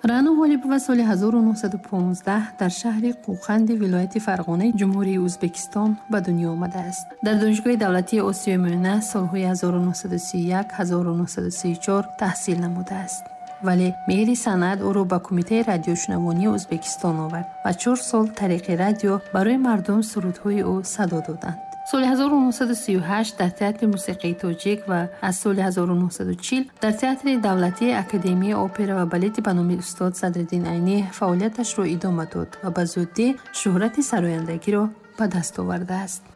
раъно ғолибова соли 1915 дар шаҳри қӯқанди вилояти Фарғонаи ҷумҳурии Ӯзбекистон ба дунё омадааст. дар донишгоҳи давлатии Осиёи Миёна солҳои 1931-1934 таҳсил намудааст. вале меҳри санъат ӯро ба Кумитаи радиошунавонии Ӯзбекистон овард ва 4 сол тариқи радио барои мардум сурудҳои ӯ садо доданд. соли 1938 дар театри мусиқии тоҷик ва аз соли 1940 дар театри давлатии Академияи опера ва балети ба номи устод Садриддин Айнӣ фаъолияташро идома дод ва ба зуддӣ шӯҳрати сарояндагиро ба даст овардааст.